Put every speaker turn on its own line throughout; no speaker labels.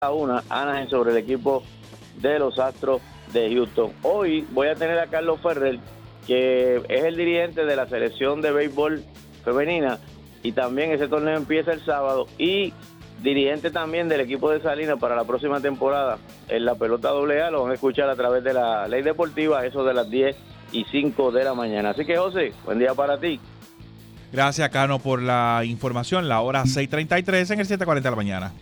una Anaheim sobre el equipo de los Astros de Houston. Hoy voy a tener a Carlos Ferrer, que es el dirigente de la selección de béisbol femenina, y también ese torneo empieza el sábado, y dirigente también del equipo de Salinas para la próxima temporada en la pelota AA. Lo van a escuchar a través de la Ley Deportiva, eso de las 10:05 de la mañana. Así que, José, buen día para ti.
Gracias, Cano, por la información. La hora 6:33 en el 7:40 de la mañana.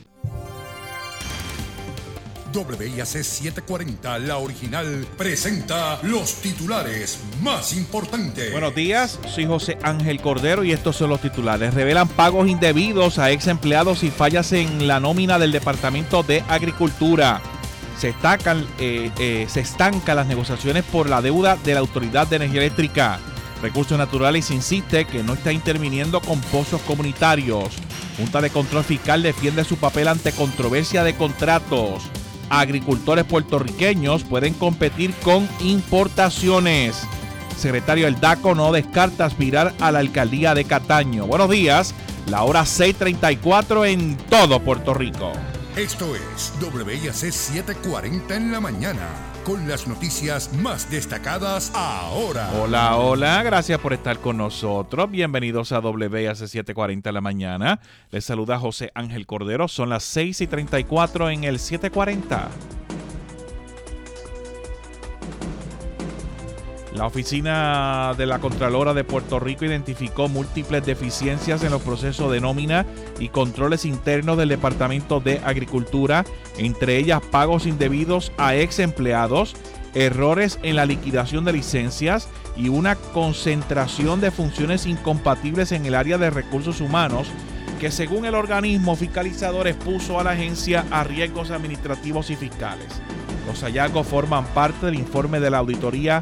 WIAC 740, la original, presenta los titulares más importantes.
Buenos días, soy José Ángel Cordero y estos son los titulares. Revelan pagos indebidos a ex empleados y fallas en la nómina del Departamento de Agricultura. Se estancan las negociaciones por la deuda de la Autoridad de Energía Eléctrica. Recursos Naturales insiste que no está interviniendo con pozos comunitarios. Junta de Control Fiscal defiende su papel ante controversia de contratos. Agricultores puertorriqueños pueden competir con importaciones. Secretario del DACO no descarta aspirar a la alcaldía de Cataño. Buenos días, la hora 6:34 en todo Puerto Rico.
Esto es WIAC 740 en la mañana, con las noticias más destacadas ahora.
Hola, gracias por estar con nosotros. Bienvenidos a WIAC 740 en la mañana. Les saluda José Ángel Cordero. Son las 6:34 en el 740. La oficina de la Contralora de Puerto Rico identificó múltiples deficiencias en los procesos de nómina y controles internos del Departamento de Agricultura, entre ellas pagos indebidos a ex empleados, errores en la liquidación de licencias y una concentración de funciones incompatibles en el área de recursos humanos que, según el organismo fiscalizador, expuso a la agencia a riesgos administrativos y fiscales. Los hallazgos forman parte del informe de la auditoría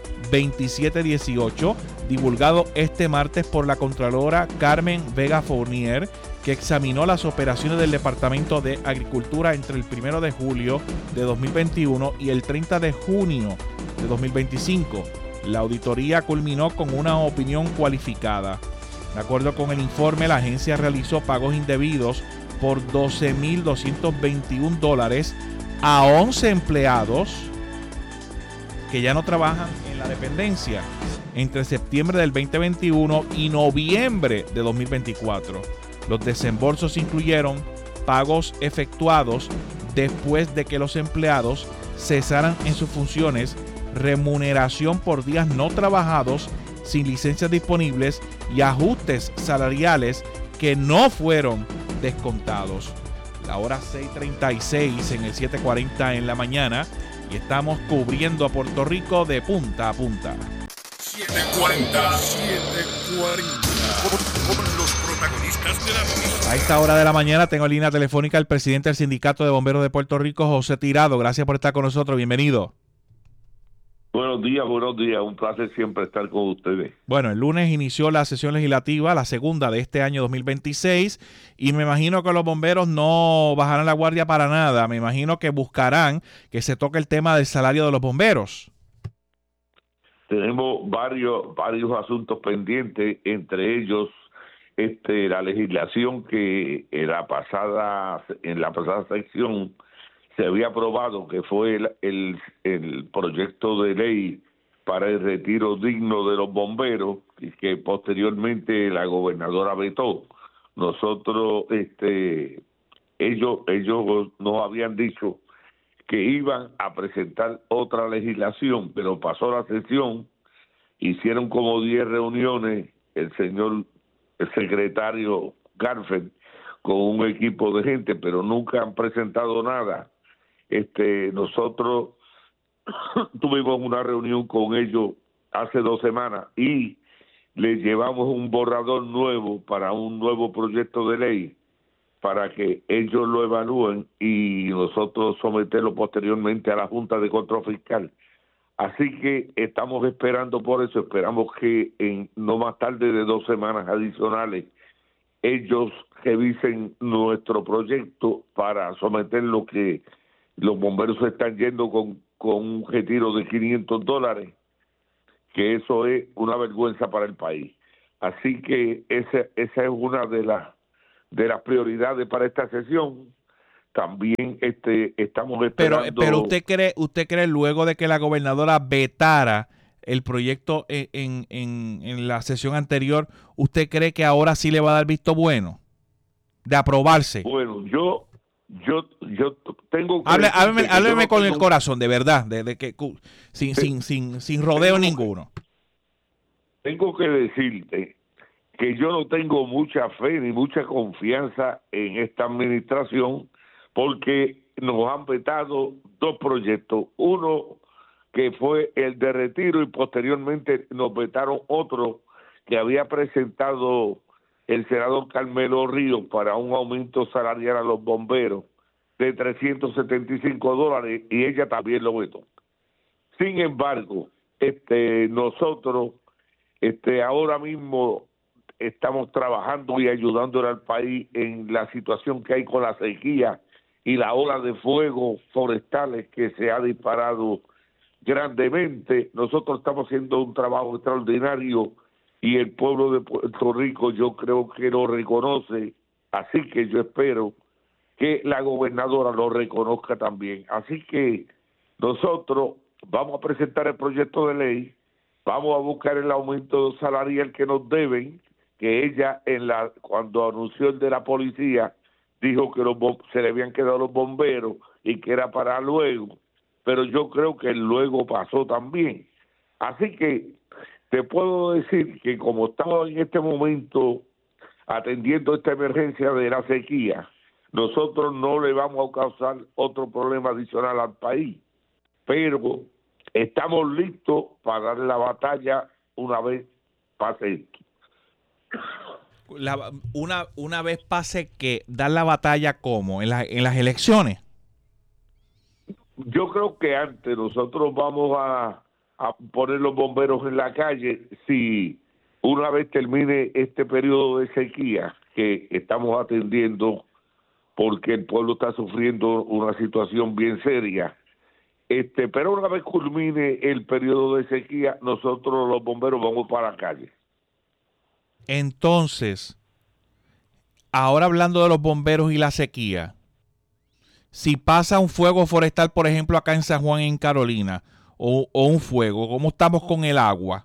2718, divulgado este martes por la Contralora Carmen Vega Fournier, que examinó las operaciones del Departamento de Agricultura entre el 1 de julio de 2021 y el 30 de junio de 2025. La auditoría culminó con una opinión cualificada. De acuerdo con el informe, la agencia realizó pagos indebidos por $12,221 a 11 empleados que ya no trabajan en la dependencia entre septiembre del 2021 y noviembre de 2024. Los desembolsos incluyeron pagos efectuados después de que los empleados cesaran en sus funciones, remuneración por días no trabajados sin licencias disponibles y ajustes salariales que no fueron descontados. La hora 6:36 en el 7:40 en la mañana. Y estamos cubriendo a Puerto Rico de punta a punta.
740 con los protagonistas de la noticia.
A esta hora de la mañana tengo en línea telefónica al presidente del Sindicato de Bomberos de Puerto Rico, José Tirado. Gracias por estar con nosotros. Bienvenido.
Buenos días. Un placer siempre estar con ustedes.
Bueno, el lunes inició la sesión legislativa, la segunda de este año 2026, y me imagino que los bomberos no bajarán la guardia para nada. Me imagino que buscarán que se toque el tema del salario de los bomberos.
Tenemos varios asuntos pendientes, entre ellos la legislación que en la pasada sección se había aprobado, que fue el proyecto de ley para el retiro digno de los bomberos, y que posteriormente la gobernadora vetó. Nosotros, ellos nos habían dicho que iban a presentar otra legislación, pero pasó la sesión, hicieron como 10 reuniones el secretario Garfield con un equipo de gente, pero nunca han presentado nada. Nosotros tuvimos una reunión con ellos hace 2 semanas y les llevamos un borrador nuevo para un nuevo proyecto de ley para que ellos lo evalúen y nosotros someterlo posteriormente a la Junta de Control Fiscal. Así que estamos esperando por eso, esperamos que en no más tarde de 2 semanas adicionales ellos revisen nuestro proyecto para someter lo que los bomberos se están yendo con un retiro de $500, que eso es una vergüenza para el país. Así que esa es una de las prioridades para esta sesión. también estamos esperando.
Pero usted cree luego de que la gobernadora vetara el proyecto en la sesión anterior, ¿usted cree que ahora sí le va a dar visto bueno de aprobarse?
Bueno, yo tengo que
hábleme con el corazón, de verdad, de que sin rodeo ninguno.
Tengo que decirte que yo no tengo mucha fe ni mucha confianza en esta administración porque nos han vetado dos proyectos. Uno que fue el de retiro y posteriormente nos vetaron otro que había presentado el senador Carmelo Ríos para un aumento salarial a los bomberos de $375 y ella también lo vetó. Sin embargo, nosotros ahora mismo estamos trabajando y ayudándole al país en la situación que hay con la sequía y la ola de fuego forestales que se ha disparado grandemente. Nosotros estamos haciendo un trabajo extraordinario y el pueblo de Puerto Rico yo creo que lo reconoce, así que yo espero que la gobernadora lo reconozca también. Así que nosotros vamos a presentar el proyecto de ley, vamos a buscar el aumento salarial que nos deben, que ella cuando anunció el de la policía dijo que se le habían quedado los bomberos y que era para luego, pero yo creo que luego pasó también. Así que te puedo decir que como estamos en este momento atendiendo esta emergencia de la sequía, nosotros no le vamos a causar otro problema adicional al país, pero estamos listos para darle la batalla una vez pase esto.
Una vez pase que dar la batalla como en las elecciones.
Yo creo que antes nosotros vamos a poner los bomberos en la calle si una vez termine este periodo de sequía que estamos atendiendo porque el pueblo está sufriendo una situación bien seria. Pero una vez culmine el periodo de sequía, nosotros los bomberos vamos para la calle.
Entonces, ahora hablando de los bomberos y la sequía, si pasa un fuego forestal, por ejemplo, acá en San Juan, en Carolina, o un fuego, ¿cómo estamos con el agua?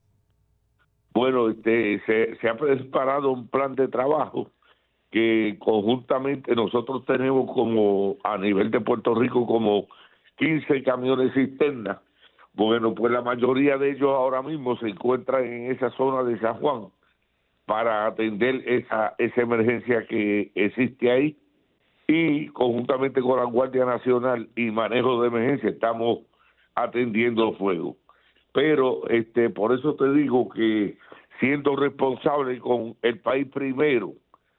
Bueno, se ha preparado un plan de trabajo que conjuntamente nosotros tenemos como a nivel de Puerto Rico como 15 camiones cisternas. Bueno, pues la mayoría de ellos ahora mismo se encuentran en esa zona de San Juan para atender esa emergencia que existe ahí y conjuntamente con la Guardia Nacional y manejo de emergencia estamos atendiendo fuego. Pero por eso te digo que siendo responsable con el país primero,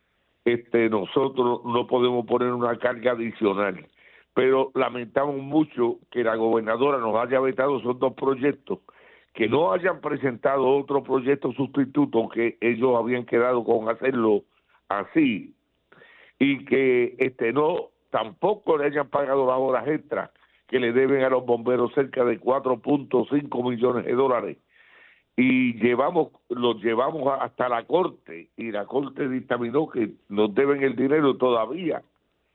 nosotros no podemos poner una carga adicional. Pero lamentamos mucho que la gobernadora nos haya vetado esos dos proyectos, que no hayan presentado otro proyecto sustituto, que ellos habían quedado con hacerlo así, y que tampoco le hayan pagado las horas extras que le deben a los bomberos, cerca de $4.5 millones, y los llevamos hasta la corte y la corte dictaminó que nos deben el dinero todavía.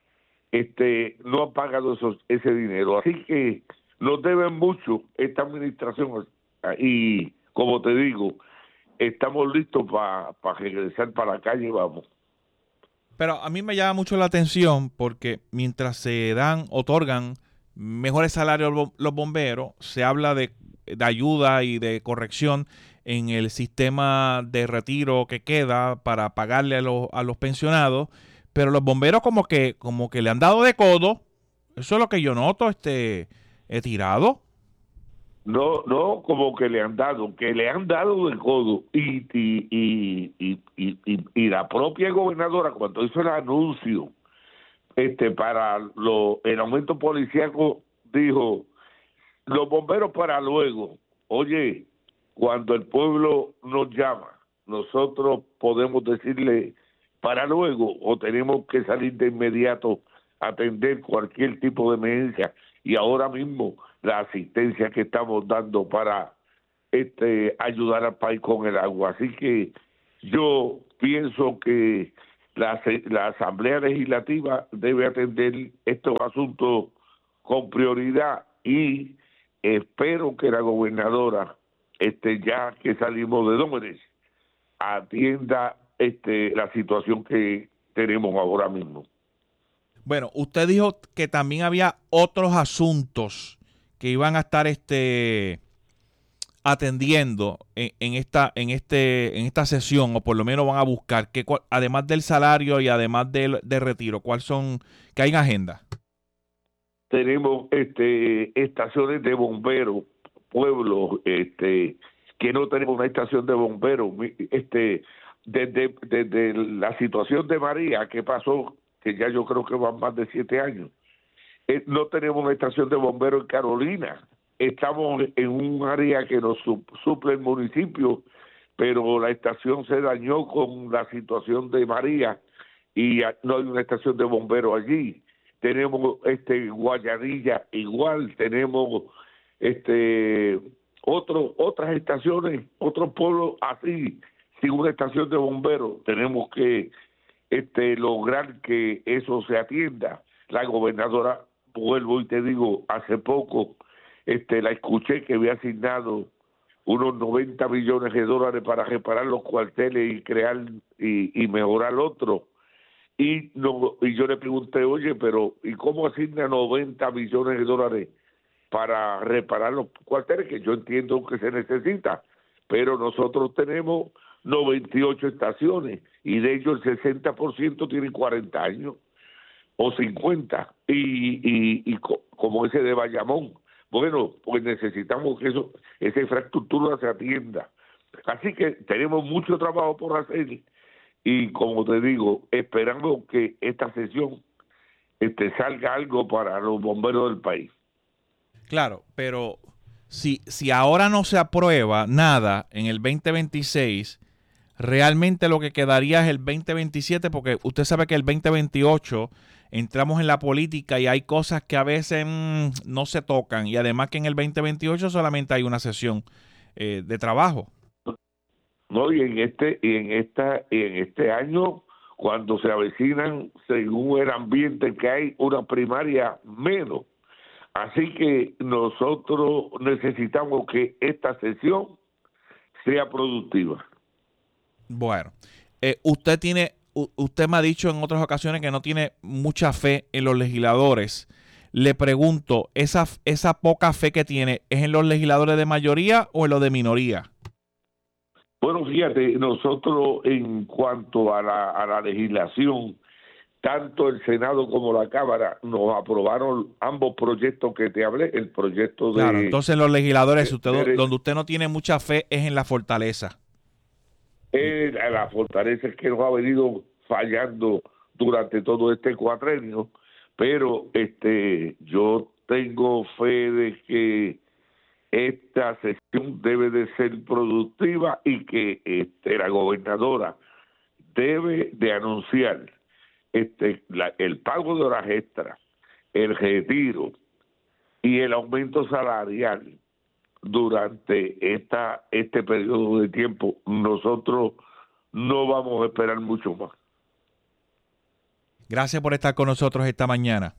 No han pagado ese dinero, así que nos deben mucho esta administración y como te digo, estamos listos para regresar para la calle, vamos.
Pero a mí me llama mucho la atención porque mientras se otorgan mejores salarios los bomberos, se habla de ayuda y de corrección en el sistema de retiro que queda para pagarle a los pensionados, pero los bomberos como que le han dado de codo. Eso es lo que yo noto, he tirado.
No, como que le han dado de codo y la propia gobernadora cuando hizo el anuncio para el aumento policíaco dijo los bomberos para luego. Oye, cuando el pueblo nos llama, nosotros podemos decirle para luego o tenemos que salir de inmediato a atender cualquier tipo de emergencia, y ahora mismo la asistencia que estamos dando para ayudar al país con el agua. Así que yo pienso que la Asamblea Legislativa debe atender estos asuntos con prioridad y espero que la gobernadora, ya que salimos de Dómenes, atienda la situación que tenemos ahora mismo.
Bueno, usted dijo que también había otros asuntos que iban a estar atendiendo en esta sesión, o por lo menos van a buscar, que además del salario y además del retiro, ¿cuáles son, que hay en agenda?
Tenemos estaciones de bomberos, pueblos que no tenemos una estación de bomberos. Desde la situación de María que pasó, que ya yo creo que van más de 7 años, no tenemos una estación de bomberos en Carolina. Estamos en un área que nos suple el municipio, pero la estación se dañó con la situación de María y no hay una estación de bomberos allí. Tenemos Guayanilla igual, tenemos otras estaciones, otros pueblos así, sin una estación de bomberos. Tenemos que lograr que eso se atienda. La gobernadora, vuelvo y te digo, hace poco la escuché que había asignado unos 90 millones de dólares para reparar los cuarteles y crear y mejorar otros. Y yo le pregunté, oye, pero ¿y cómo asigna 90 millones de dólares para reparar los cuarteles? Que yo entiendo que se necesita, pero nosotros tenemos 98 estaciones y de ellos el 60% tienen 40 años o 50 y como ese de Bayamón. Bueno, pues necesitamos que esa infraestructura se atienda. Así que tenemos mucho trabajo por hacer y, como te digo, esperamos que esta sesión salga algo para los bomberos del país.
Claro, pero si ahora no se aprueba nada en el 2026, realmente lo que quedaría es el 2027, porque usted sabe que el 2028 entramos en la política y hay cosas que a veces no se tocan, y además que en el 2028 solamente hay una sesión de trabajo.
No, y en este año, cuando se avecinan, según el ambiente que hay, una primaria menos. Así que nosotros necesitamos que esta sesión sea productiva.
Bueno, usted me ha dicho en otras ocasiones que no tiene mucha fe en los legisladores. Le pregunto, ¿esa poca fe que tiene es en los legisladores de mayoría o en los de minoría?
Bueno, fíjate, nosotros en cuanto a la legislación, tanto el Senado como la Cámara nos aprobaron ambos proyectos que te hablé, el proyecto de...
Claro, entonces los legisladores, donde usted no tiene mucha fe es en la fortaleza.
La fortaleza es que nos ha venido fallando durante todo este cuatrenio, pero yo tengo fe de que esta sesión debe de ser productiva y que la gobernadora debe de anunciar el pago de horas extras, el retiro y el aumento salarial durante este periodo de tiempo. Nosotros no vamos a esperar mucho más.
Gracias por estar con nosotros esta mañana.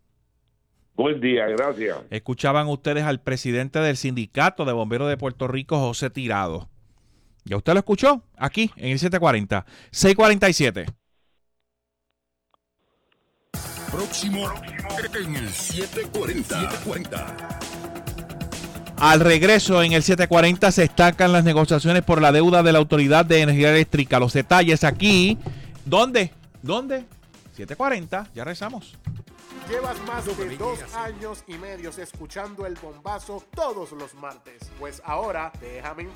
Buen día, gracias.
Escuchaban ustedes al presidente del Sindicato de Bomberos de Puerto Rico, José Tirado. ¿Ya usted lo escuchó? Aquí, en el 740. 647.
Próximo en el 740.
Al regreso en el 740 se estancan las negociaciones por la deuda de la Autoridad de Energía Eléctrica. Los detalles aquí. ¿Dónde? 740. Ya regresamos.
Llevas más de 2 años y medio escuchando El Bombazo todos los martes. Pues ahora déjame informar.